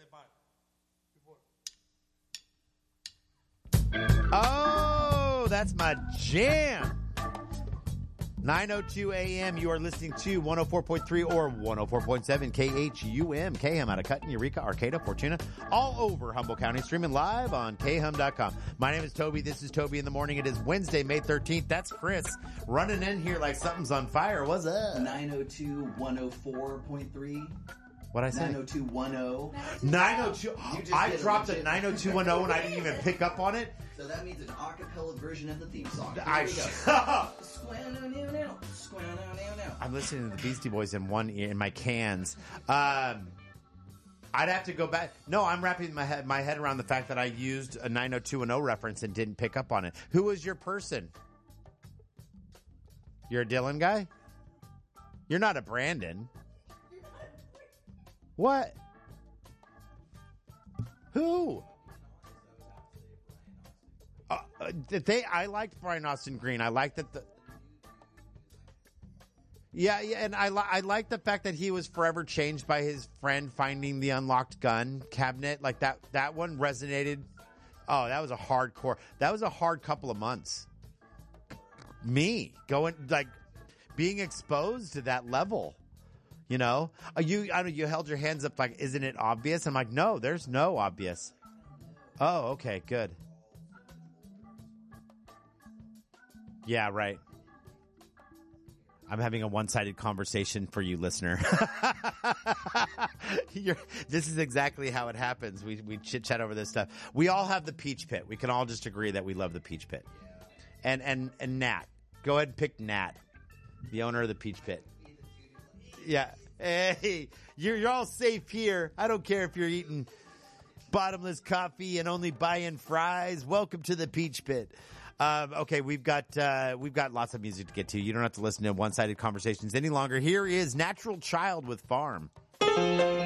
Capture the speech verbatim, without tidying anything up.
Oh, that's my jam. nine oh two a.m. You are listening to one oh four point three or one oh four point seven K H U M. K H U M out of Cutton, Eureka, Arcata, Fortuna, all over Humboldt County, streaming live on K H U M dot com. My name is Toby. This is Toby in the Morning. It is Wednesday, May thirteenth. That's Chris running in here like something's on fire. What's up? nine oh two, one oh four point three. What'd I say? nine oh two one oh. nine oh two. I dropped a nine oh two one oh and I didn't even pick up on it. So that means an acapella version of the theme song. Here I we go. I'm listening to the Beastie Boys in one ear, in my cans. Um, I'd have to go back. No, I'm wrapping my head, my head around the fact that I used a nine oh two one oh reference and didn't pick up on it. Who was your person? You're a Dylan guy? You're not a Brandon. What? Who? Uh, uh, they. I liked Brian Austin Green. I liked that. The, yeah, yeah, and I li- I like the fact that he was forever changed by his friend finding the unlocked gun cabinet. Like that. That one resonated. Oh, that was a hardcore. That was a hard couple of months. Me going like being exposed to that level. You know, uh, you I don't. You held your hands up like, isn't it obvious? I'm like, no, there's no obvious. Oh, okay, good. Yeah, right. I'm having a one-sided conversation for you, listener. You're, this is exactly how it happens. We we chit-chat over this stuff. We all have the Peach Pit. We can all just agree that we love the Peach Pit. And and and Nat. Go ahead and pick Nat, the owner of the Peach Pit. Yeah. Hey, you're, you're all safe here. I don't care if you're eating bottomless coffee and only buying fries. Welcome to the Peach Pit. Um, okay, we've got uh, we've got lots of music to get to. You don't have to listen to one-sided conversations any longer. Here is Natural Child with Farm.